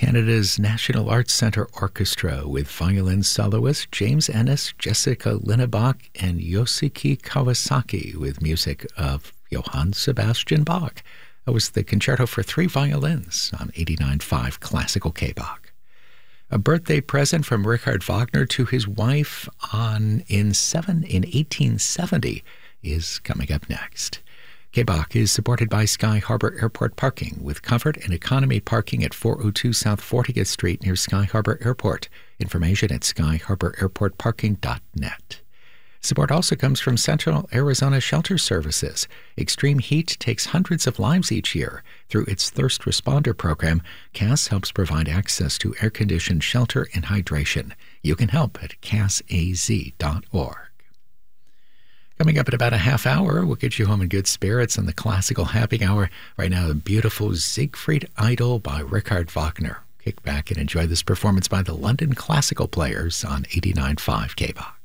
Canada's National Arts Centre Orchestra with violin soloist James Ennis, Jessica Linnebach, and Yoshiki Kawasaki with music of Johann Sebastian Bach. That was the concerto for three violins on 89.5 Classical K-Bach. A birthday present from Richard Wagner to his wife in 1870 is coming up next. K-Bach is supported by Sky Harbor Airport Parking with comfort and economy parking at 402 South 40th Street near Sky Harbor Airport. Information at skyharbораirportparking.net. Support also comes from Central Arizona Shelter Services. Extreme heat takes hundreds of lives each year. Through its Thirst Responder program, CAS helps provide access to air-conditioned shelter and hydration. You can help at casaz.org. Coming up in about a half hour, we'll get you home in good spirits on the Classical Happy Hour. Right now, the beautiful Siegfried Idol by Richard Wagner. Kick back and enjoy this performance by the London Classical Players on 89.5 K-Bach.